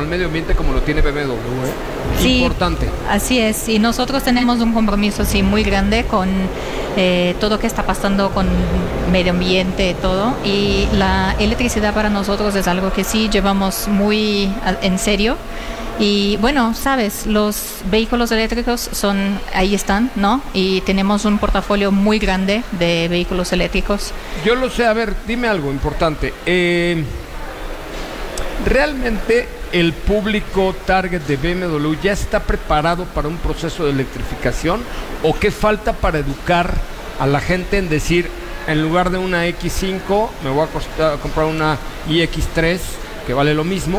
al medio ambiente como lo tiene BMW, Sí, importante. Así es, y nosotros tenemos un compromiso sí, muy grande con todo lo que está pasando con medio ambiente y todo, y la electricidad para nosotros es algo que sí llevamos muy en serio. Y bueno, sabes, los vehículos eléctricos ahí están, ¿no? Y tenemos un portafolio muy grande de vehículos eléctricos. Yo lo sé, a ver, dime algo importante. ¿Realmente el público target de BMW ya está preparado para un proceso de electrificación? ¿O qué falta para educar a la gente en decir, en lugar de una X5, me voy a comprar una iX3, que vale lo mismo?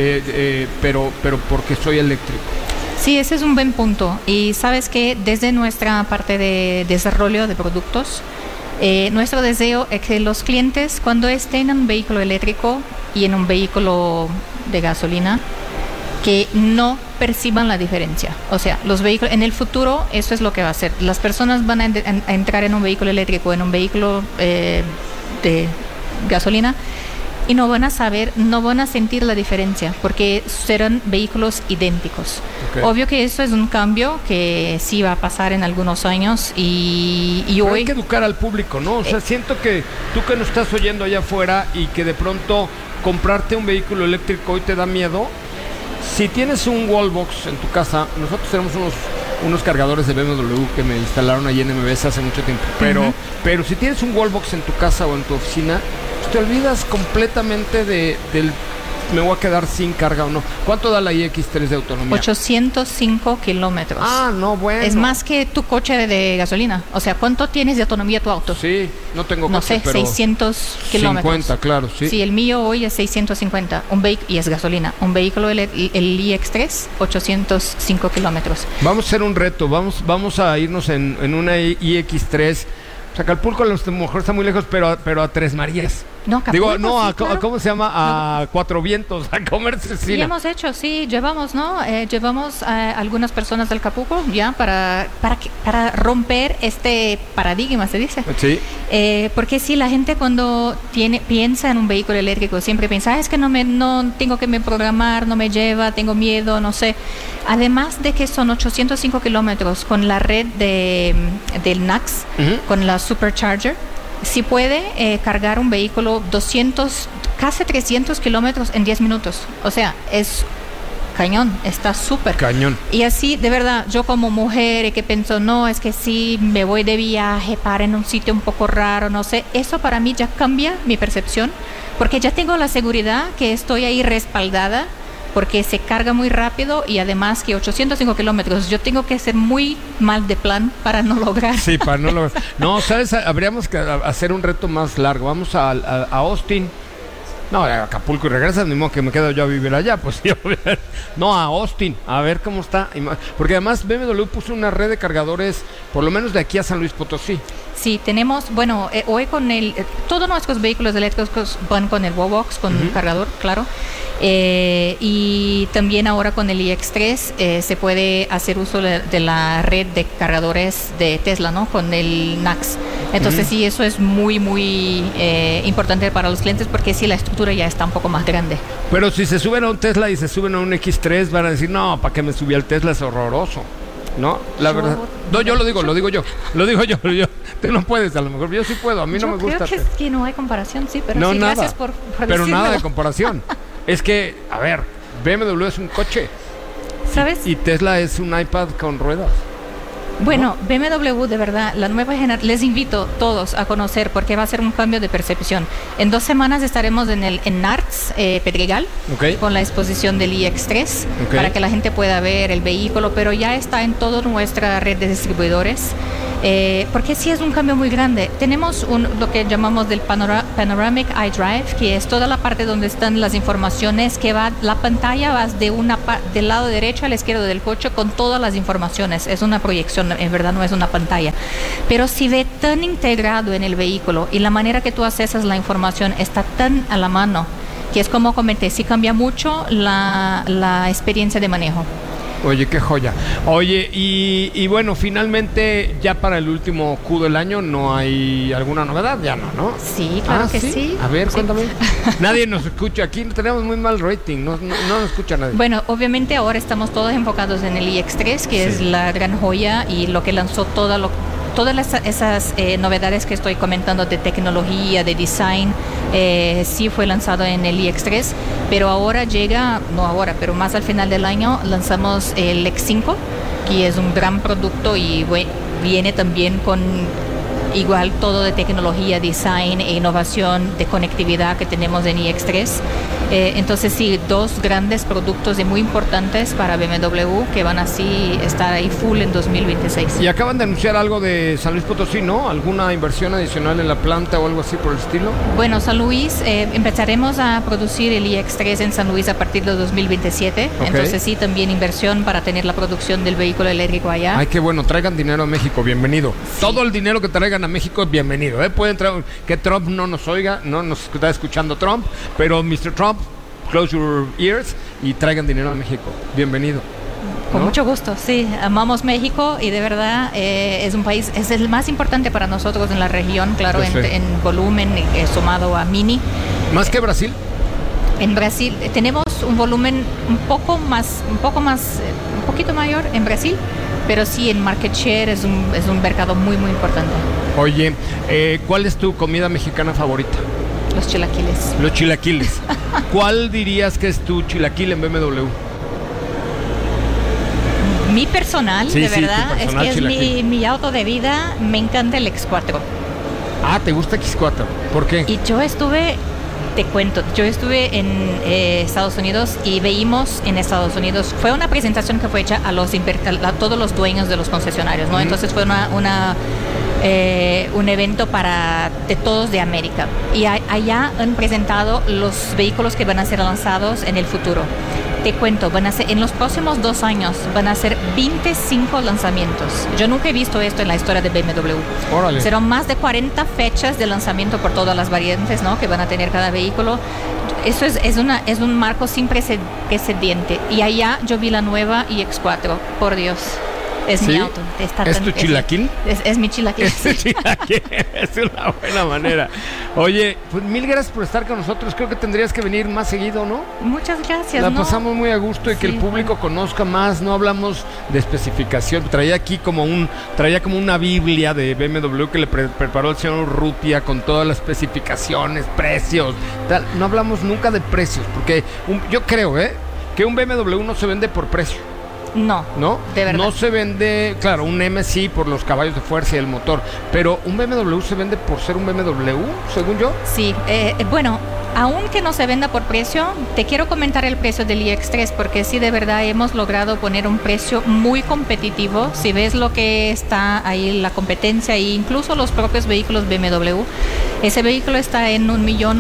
Pero porque soy eléctrico. Sí, ese es un buen punto. Y sabes que desde nuestra parte de desarrollo de productos, nuestro deseo es que los clientes, cuando estén en un vehículo eléctrico y en un vehículo de gasolina, que no perciban la diferencia. O sea, los vehículos en el futuro, eso es lo que va a hacer. Las personas van a entrar en un vehículo eléctrico, en un vehículo de gasolina, y no van a sentir la diferencia, porque serán vehículos idénticos. Okay. Obvio que eso es un cambio que sí va a pasar en algunos años y pero hoy... hay que educar al público, ¿no? O sea, siento que tú que nos estás oyendo allá afuera y que de pronto comprarte un vehículo eléctrico hoy te da miedo. Si tienes un wallbox en tu casa, nosotros tenemos unos cargadores de BMW que me instalaron allí en MBS hace mucho tiempo, pero si tienes un wallbox en tu casa o en tu oficina, te olvidas completamente del me voy a quedar sin carga o no. ¿Cuánto da la iX3 de autonomía? 805 kilómetros. Ah, no, bueno. Es más que tu coche de gasolina. O sea, ¿cuánto tienes de autonomía tu auto? Sí, no tengo no coche, sé, pero 600 kilómetros. 50, claro, sí. Sí, el mío hoy es 650, y es gasolina. Un vehículo, el iX3, 805 kilómetros. Vamos a hacer un reto, vamos a irnos en una iX3. O sea, Acapulco a lo mejor está muy lejos, pero a Tres Marías. No, Acapulco, digo, no, sí, claro. ¿cómo se llama? A Cuatro Vientos, a comer cecina. Sí, hemos hecho, sí, llevamos, ¿no? Llevamos a algunas personas del Acapulco, ya, para romper este paradigma, se dice. Sí. Porque sí, la gente cuando piensa en un vehículo eléctrico, siempre piensa, es que no tengo que me programar, no me lleva, tengo miedo, no sé. Además de que son 805 kilómetros con la red del NACS, con la Supercharger, sí puede cargar un vehículo 200, casi 300 kilómetros en 10 minutos. O sea, es cañón, está súper cañón. Y así, de verdad, yo como mujer que pienso, no, es que sí, me voy de viaje, para en un sitio un poco raro, no sé, eso para mí ya cambia mi percepción, porque ya tengo la seguridad que estoy ahí respaldada, porque se carga muy rápido y además que 805 kilómetros, yo tengo que ser muy mal de plan para no lograr. Sí, para no lograr. No, ¿sabes? Habríamos que hacer un reto más largo. Vamos a Austin. No, a Acapulco y regresas, ni modo que me quedo yo a vivir allá, pues yo. No, a Austin, a ver cómo está. Porque además BMW puso una red de cargadores, por lo menos de aquí a San Luis Potosí. Sí, tenemos, bueno, hoy con todos nuestros vehículos eléctricos van con el Wallbox, con un cargador, claro. Y también ahora con el iX3 se puede hacer uso de la red de cargadores de Tesla, ¿no? Con el NACS. Entonces sí, eso es muy, muy importante para los clientes, porque sí, la estructura ya está un poco más grande. Pero si se suben a un Tesla y se suben a un X3, van a decir, no, ¿para qué me subí al Tesla? Es horroroso. ¿No? La verdad. No, yo lo digo yo. Tú no puedes, a lo mejor. Yo sí puedo, a mí no me gusta. Creo que no hay comparación, sí, pero no, sí, nada. gracias por pero decírmelo. Nada de comparación. Es que, a ver, BMW es un coche. ¿Sabes? Y Tesla es un iPad con ruedas. Bueno, ¿no? BMW, de verdad, la nueva generación, les invito todos a conocer, porque va a ser un cambio de percepción. En 2 semanas estaremos en NARTS, Pedregal, con la exposición del iX3, para que la gente pueda ver el vehículo, pero ya está en toda nuestra red de distribuidores, porque sí es un cambio muy grande. Tenemos lo que llamamos del Panoramic iDrive, que es toda la parte donde están las informaciones, que la pantalla va del lado derecho al izquierdo del coche con todas las informaciones. Es una proyección, en verdad no es una pantalla, pero si ve tan integrado en el vehículo y la manera que tú accesas la información está tan a la mano, que es como comenté, sí cambia mucho la experiencia de manejo. Oye, qué joya. Oye, y bueno, finalmente ya para el último Q del año, ¿no hay alguna novedad? Ya no. Sí, claro que sí. A ver, cuéntame. Nadie nos escucha aquí, tenemos muy mal rating, no nos escucha nadie. Bueno, obviamente ahora estamos todos enfocados en el iX3, que es la gran joya y lo que lanzó todas esas novedades que estoy comentando de tecnología, de design, sí fue lanzado en el iX3, pero ahora pero más al final del año lanzamos el X5, que es un gran producto y viene también con igual todo de tecnología, design e innovación de conectividad que tenemos en iX3. Entonces sí, dos grandes productos y muy importantes para BMW que van así estar ahí full en 2026. Y acaban de anunciar algo de San Luis Potosí, ¿no? ¿Alguna inversión adicional en la planta o algo así por el estilo? Bueno, San Luis, empezaremos a producir el iX3 en San Luis a partir de 2027. Okay. Entonces sí, también inversión para tener la producción del vehículo eléctrico allá. Ay, qué bueno, traigan dinero a México, bienvenido. Sí. Todo el dinero que traigan a México es bienvenido, ¿eh? Pueden traer, que Trump no nos oiga, no nos está escuchando Trump, pero Mr. Trump, close your ears y traigan dinero a México. Bienvenido. Con mucho gusto, sí. Amamos México y de verdad es un país, es el más importante para nosotros en la región, claro, sí. en volumen sumado a Mini. ¿Más que Brasil? En Brasil tenemos un volumen un poquito mayor en Brasil, pero sí en market share es un mercado muy importante. Oye, ¿cuál es tu comida mexicana favorita? Los chilaquiles. Los chilaquiles. ¿Cuál dirías que es tu chilaquil en BMW? Mi personal, sí, de verdad, personal es que es mi auto de vida. Me encanta el X4. Ah, ¿te gusta X4? ¿Por qué? Y yo estuve en Estados Unidos y veíamos en Estados Unidos, fue una presentación que fue hecha a todos los dueños de los concesionarios, ¿no? Entonces fue un evento de todos de América y allá han presentado los vehículos que van a ser lanzados en el futuro. Te cuento, en los próximos 2 años van a ser 25 lanzamientos. Yo nunca he visto esto en la historia de BMW. Órale. Serán más de 40 fechas de lanzamiento por todas las variantes, ¿no?, que van a tener cada vehículo. Eso es un marco sin precedente. Y allá yo vi la nueva iX4, por Dios. Es ¿sí? Mi auto. ¿Es tu chilaquil? Es mi chilaquil. Es tu chilaquil. Es una buena manera. Oye, pues mil gracias por estar con nosotros. Creo que tendrías que venir más seguido, ¿no? Muchas gracias. La pasamos muy a gusto y sí, que el público conozca más. No hablamos de especificación. Traía como una Biblia de BMW que le preparó el señor Urrutia con todas las especificaciones, precios, tal. No hablamos nunca de precios, porque yo creo, que un BMW no se vende por precio. No, de verdad. No se vende, claro, un M sí por los caballos de fuerza y el motor, pero un BMW se vende por ser un BMW, según yo. Sí, bueno, aunque no se venda por precio, te quiero comentar el precio del iX3 porque sí, de verdad hemos logrado poner un precio muy competitivo. Si ves lo que está ahí, la competencia e incluso los propios vehículos BMW, ese vehículo está en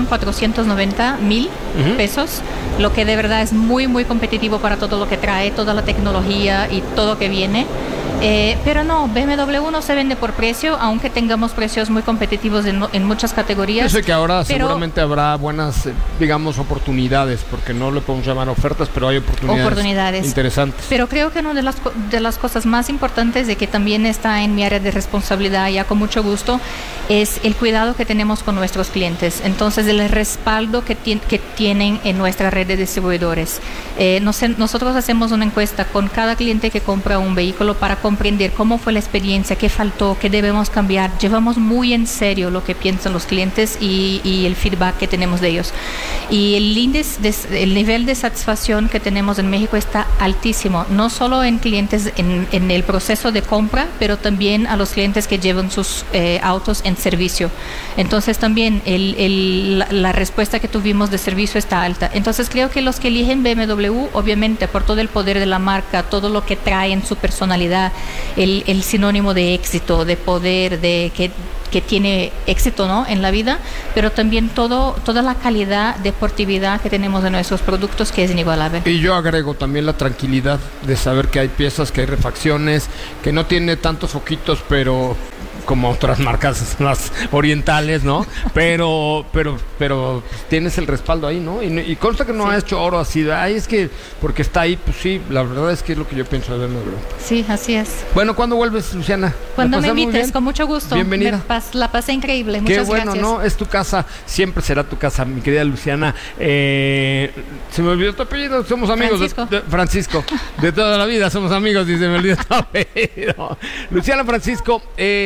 1.490.000 pesos, lo que de verdad es muy competitivo para todo lo que trae, toda la tecnología y todo que viene. Pero no, BMW no se vende por precio, aunque tengamos precios muy competitivos en muchas categorías. Yo sé que ahora seguramente habrá buenas, digamos, oportunidades, porque no le podemos llamar ofertas, pero hay oportunidades interesantes. Pero creo que una de las cosas más importantes, de que también está en mi área de responsabilidad ya con mucho gusto, es el cuidado que tenemos con nuestros clientes. Entonces, el respaldo que tienen en nuestra red de distribuidores. Nosotros hacemos una encuesta con cada cliente que compra un vehículo para comprender cómo fue la experiencia, qué faltó, qué debemos cambiar. Llevamos muy en serio lo que piensan los clientes y el feedback que tenemos de ellos. Y el nivel de satisfacción que tenemos en México está altísimo, no solo en clientes en el proceso de compra, pero también a los clientes que llevan sus autos en servicio. Entonces también la respuesta que tuvimos de servicio está alta. Entonces creo que los que eligen BMW, obviamente por todo el poder de la marca, todo lo que trae en su personalidad, el sinónimo de éxito, de poder, de que tiene éxito, ¿no?, en la vida, pero también toda la calidad, deportividad que tenemos de nuestros productos, que es inigualable. Y yo agrego también la tranquilidad de saber que hay piezas, que hay refacciones, que no tiene tantos foquitos, pero como otras marcas más orientales, ¿no? Pero tienes el respaldo ahí, ¿no? Y consta que no ha hecho oro así. Ay, es que porque está ahí, pues sí, la verdad es que es lo que yo pienso de BMW. Sí, así es. Bueno, ¿cuándo vuelves, Luciana? Cuando me invites, con mucho gusto. Bienvenida. La pasé increíble, muchas gracias. Qué bueno, ¿no? Es tu casa, siempre será tu casa, mi querida Luciana. Se me olvidó tu apellido, somos amigos. Francisco. De toda la vida somos amigos y se me olvidó tu apellido. Luciana Francisco,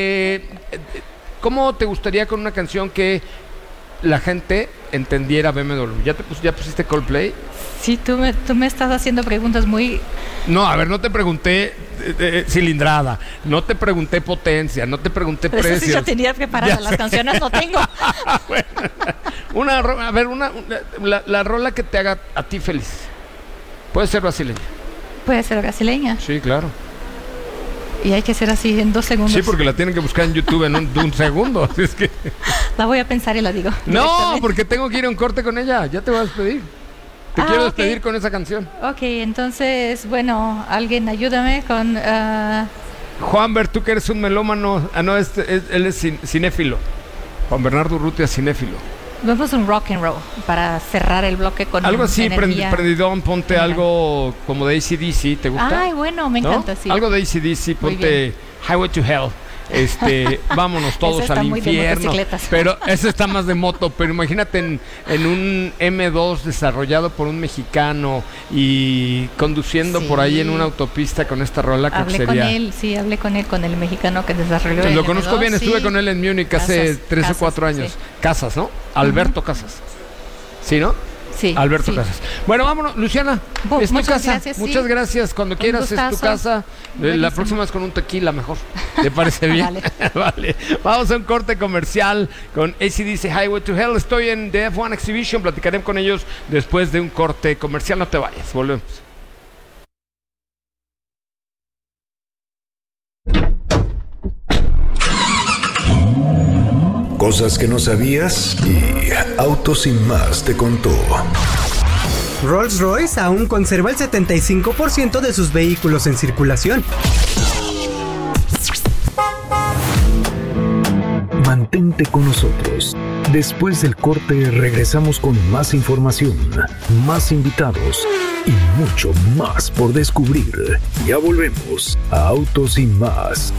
¿cómo te gustaría con una canción que la gente entendiera BMW? ¿Ya pusiste Coldplay? Sí, tú me estás haciendo preguntas muy... No, a ver, no te pregunté cilindrada, no te pregunté potencia, no te pregunté precios. Eso sí ya tenía preparada, las canciones no tengo. Bueno, la rola que te haga a ti feliz. Puede ser brasileña. Puede ser brasileña. Sí, claro. Y hay que ser así en 2 segundos. Sí, porque la tienen que buscar en YouTube en un segundo. Así es que... La voy a pensar y la digo. No, porque tengo que ir a un corte con ella. Ya te voy a despedir. Te quiero despedir con esa canción. Ok, entonces, bueno, alguien ayúdame con... Juanbert, tú que eres un melómano. No, él es cinéfilo. Juan Bernardo Urrutia, cinéfilo. Vamos un rock and roll para cerrar el bloque con algo así, prendidón, ponte algo como de AC/DC, ¿te gusta? Ay, bueno, me encanta, sí. Algo de AC/DC, ponte Highway to Hell. Vámonos todos al infierno. Pero eso está más de moto. Pero imagínate en un M2 desarrollado por un mexicano y conduciendo por ahí en una autopista con esta rola. Hablé con el mexicano que desarrolló. Lo conozco bien, estuve con él en Múnich hace 3 o 4 años. Sí. Casas, ¿no? Alberto Casas. ¿Sí, no? Sí, Alberto Casas. Bueno, vámonos, Luciana. Es tu casa. Gracias, muchas gracias. Cuando quieras, es tu casa. La próxima es con un tequila mejor. ¿Te parece bien? Vale. Vale. Vamos a un corte comercial con AC/DC Highway to Hell. Estoy en The F1 Exhibition. Platicaré con ellos después de un corte comercial. No te vayas. Volvemos. Cosas que no sabías y Autos Sin Más te contó. Rolls-Royce aún conserva el 75% de sus vehículos en circulación. Mantente con nosotros. Después del corte regresamos con más información, más invitados y mucho más por descubrir. Ya volvemos a Autos Sin Más.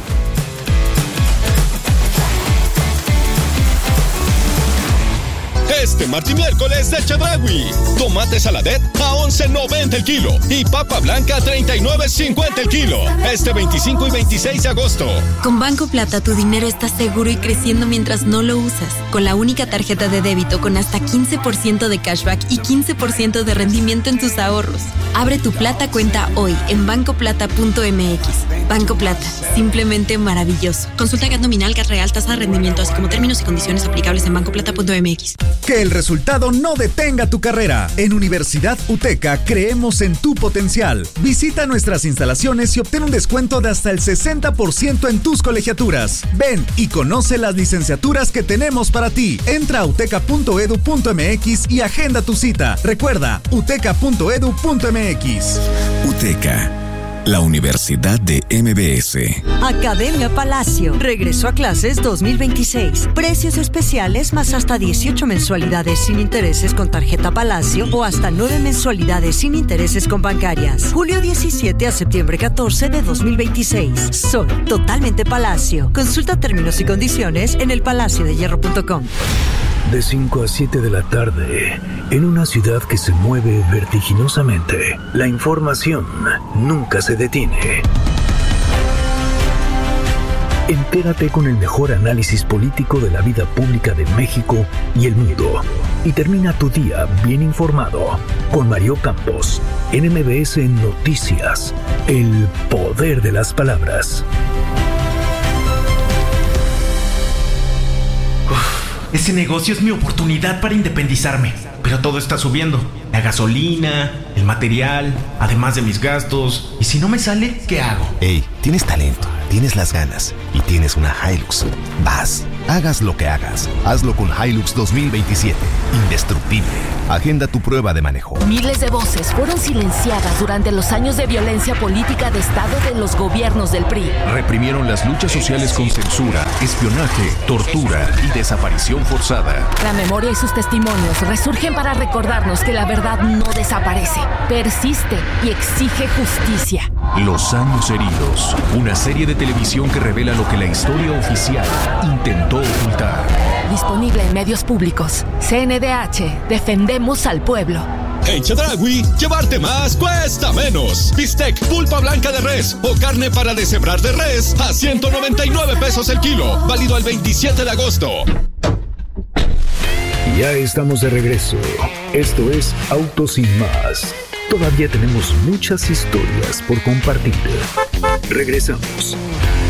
Este martes y miércoles de Chedraui. Tomate saladet a $11.90 el kilo y papa blanca a $39.50 el kilo. Este 25 y 26 de agosto. Con Banco Plata tu dinero está seguro y creciendo mientras no lo usas. Con la única tarjeta de débito con hasta 15% de cashback y 15% de rendimiento en tus ahorros. Abre tu Plata cuenta hoy en bancoplata.mx. Banco Plata, simplemente maravilloso. Consulta GAT nominal, GAT real, tasa de rendimiento, así como términos y condiciones aplicables en bancoplata.mx. Que el resultado no detenga tu carrera. En Universidad UTECA creemos en tu potencial. Visita nuestras instalaciones y obtén un descuento de hasta el 60% en tus colegiaturas. Ven y conoce las licenciaturas que tenemos para ti. Entra a uteca.edu.mx y agenda tu cita. Recuerda, uteca.edu.mx. UTECA, la Universidad de MBS. Academia Palacio. Regreso a clases 2026. Precios especiales más hasta 18 mensualidades sin intereses con tarjeta Palacio o hasta 9 mensualidades sin intereses con bancarias. Julio 17 a septiembre 14 de 2026. Soy totalmente Palacio. Consulta términos y condiciones en elpalaciodehierro.com. De 5 a 7 de la tarde, en una ciudad que se mueve vertiginosamente, la información nunca se detiene. Entérate con el mejor análisis político de la vida pública de México y el mundo. Y termina tu día bien informado con Mario Campos, en MBS Noticias, el poder de las palabras. Ese negocio es mi oportunidad para independizarme. Pero todo está subiendo. La gasolina, el material, además de mis gastos. ¿Y si no me sale, qué hago? Ey, tienes talento, tienes las ganas y tienes una Hilux. Vas, Hagas lo que hagas, hazlo con Hilux 2027. Indestructible. Agenda tu prueba de manejo. Miles de voces fueron silenciadas durante los años de violencia política de Estado de los gobiernos del PRI. Reprimieron las luchas sociales con censura, espionaje, tortura y desaparición forzada. La memoria y sus testimonios resurgen para recordarnos que la verdad no desaparece, persiste y exige justicia. Los años heridos, una serie de televisión que revela lo que la historia oficial intentó ocultar. Disponible en medios públicos. CNDH, defendemos al pueblo. En Chedraui, llevarte más cuesta menos. Bistec, pulpa blanca de res o carne para deshebrar de res a 199 pesos el kilo. Válido al 27 de agosto. Ya estamos de regreso. Esto es Autos Sin Más. Todavía tenemos muchas historias por compartir. Regresamos.